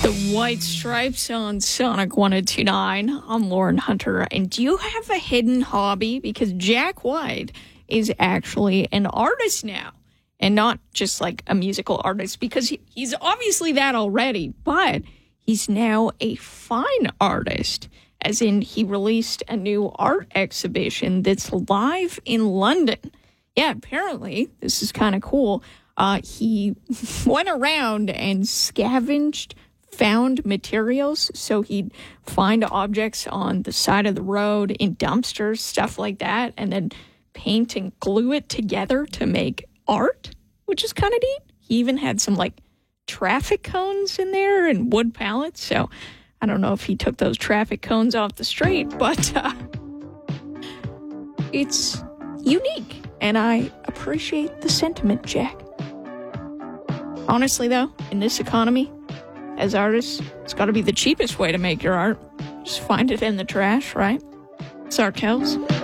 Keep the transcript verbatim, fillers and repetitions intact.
The White Stripes on Sonic one oh two point nine. I'm Lauren Hunter. And do you have a hidden hobby? Because Jack White is actually an artist now. And not just like a musical artist, because he, he's obviously that already. But he's now a fine artist. As in, he released a new art exhibition that's live in London. Yeah, apparently, this is kind of cool. Uh, he went around and scavenged found materials, so he'd find objects on the side of the road, in dumpsters, stuff like that, and then paint and glue it together to make art, which is kind of neat. He even had some, like, traffic cones in there and wood pallets, so I don't know if he took those traffic cones off the street, but uh, it's unique, and I appreciate the sentiment, Jack. Honestly, though, in this economy, as artists, it's got to be the cheapest way to make your art. Just find it in the trash, right? Sartels.